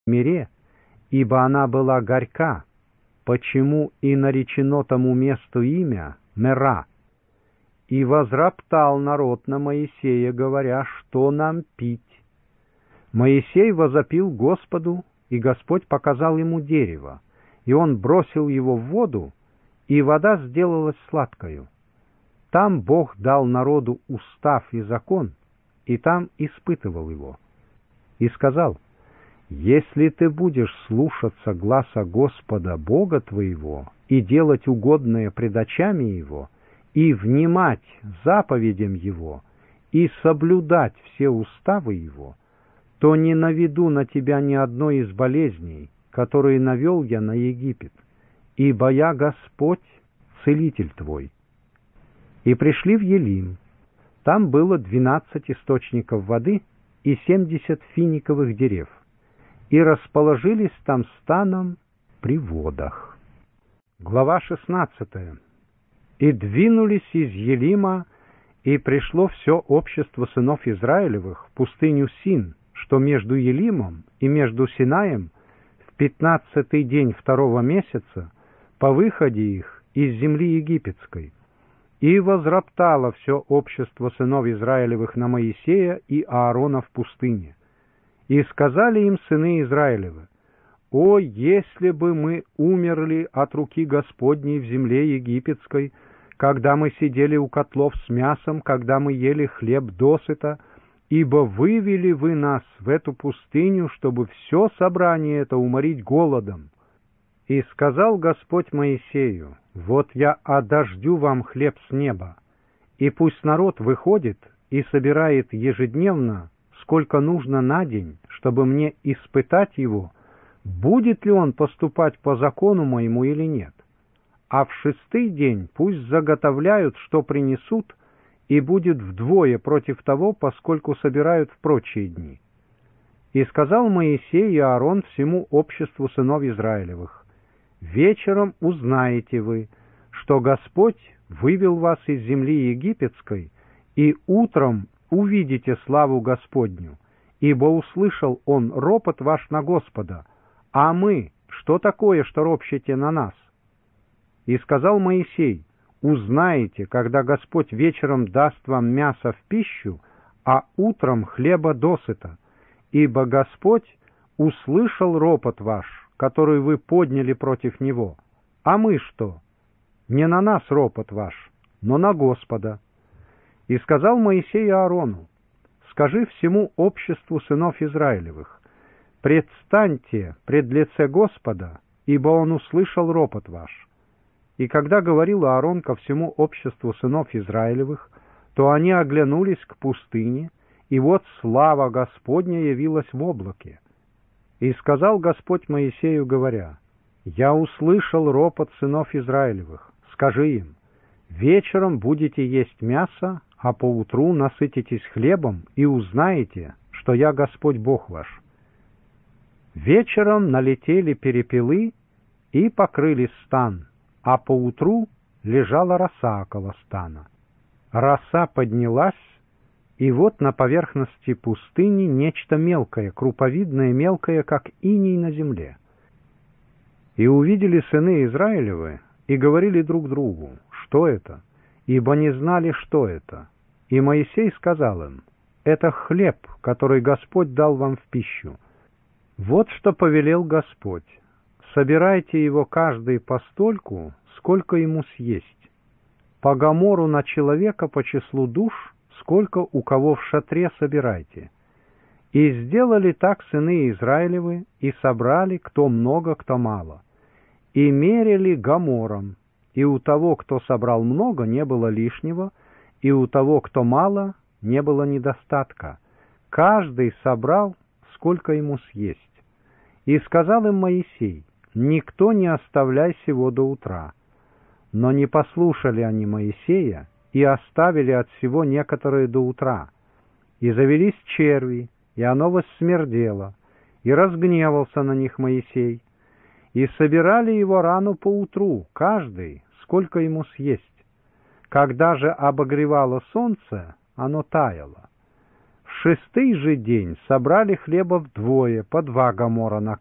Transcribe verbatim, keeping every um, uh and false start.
мире, ибо она была горька, почему и наречено тому месту имя Мера. И возроптал народ на Моисея, говоря, что нам пить. Моисей возопил Господу, и Господь показал ему дерево, и он бросил его в воду, и вода сделалась сладкою. Там Бог дал народу устав и закон, и там испытывал его. И сказал: «Если ты будешь слушаться гласа Господа Бога твоего и делать угодное пред очами Его, и внимать заповедям Его, и соблюдать все уставы Его, то не наведу на тебя ни одной из болезней, которые навел я на Египет, ибо я Господь, целитель твой». И пришли в Елим. Там было двенадцать источников воды и семьдесят финиковых дерев, и расположились там станом при водах. Глава шестнадцатая. И двинулись из Елима, и пришло все общество сынов Израилевых в пустыню Син, что между Елимом и между Синаем, в пятнадцатый день второго месяца, по выходе их из земли египетской. И возроптало все общество сынов Израилевых на Моисея и Аарона в пустыне. И сказали им сыны Израилевы: «О, если бы мы умерли от руки Господней в земле египетской, когда мы сидели у котлов с мясом, когда мы ели хлеб досыта, ибо вывели вы нас в эту пустыню, чтобы все собрание это уморить голодом». И сказал Господь Моисею: «Вот я одождю вам хлеб с неба, и пусть народ выходит и собирает ежедневно, сколько нужно на день, чтобы мне испытать его, будет ли он поступать по закону моему или нет. А в шестый день пусть заготовляют, что принесут, и будет вдвое против того, поскольку собирают в прочие дни». И сказал Моисей и Аарон всему обществу сынов Израилевых: «Вечером узнаете вы, что Господь вывел вас из земли египетской, и утром увидите славу Господню, ибо услышал Он ропот ваш на Господа, а мы, что такое, что ропщете на нас?» И сказал Моисей: «Узнаете, когда Господь вечером даст вам мясо в пищу, а утром хлеба досыта, ибо Господь услышал ропот ваш, который вы подняли против Него. А мы что? Не на нас ропот ваш, но на Господа». И сказал Моисей Аарону: «Скажи всему обществу сынов Израилевых: предстаньте пред лице Господа, ибо Он услышал ропот ваш». И когда говорил Аарон ко всему обществу сынов Израилевых, то они оглянулись к пустыне, и вот слава Господня явилась в облаке. И сказал Господь Моисею, говоря: «Я услышал ропот сынов Израилевых. Скажи им: вечером будете есть мясо, а поутру насытитесь хлебом и узнаете, что я Господь Бог ваш». Вечером налетели перепелы и покрыли стан, а поутру лежала роса около стана. Роса поднялась, и вот на поверхности пустыни нечто мелкое, круповидное мелкое, как иней на земле. И увидели сыны Израилевы, и говорили друг другу: что это? Ибо не знали, что это. И Моисей сказал им: это хлеб, который Господь дал вам в пищу. Вот что повелел Господь: собирайте его каждый постольку, сколько ему съесть. По гомору на человека по числу душ, сколько у кого в шатре собирайте. И сделали так сыны Израилевы, и собрали, кто много, кто мало. И мерили гомором, и у того, кто собрал много, не было лишнего, и у того, кто мало, не было недостатка. Каждый собрал, сколько ему съесть. И сказал им Моисей: никто не оставляй сего до утра. Но не послушали они Моисея, и оставили от всего некоторые до утра. И завелись черви, и оно воссмердело, и разгневался на них Моисей. И собирали его рану поутру, каждый, сколько ему съесть. Когда же обогревало солнце, оно таяло. В шестый же день собрали хлеба вдвое, по два гамора на